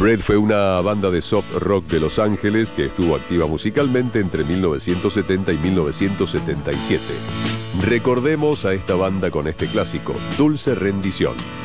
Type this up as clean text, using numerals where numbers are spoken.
Bread fue una banda de soft rock de Los Ángeles que estuvo activa musicalmente entre 1970 y 1977. Recordemos a esta banda con este clásico, Dulce Rendición.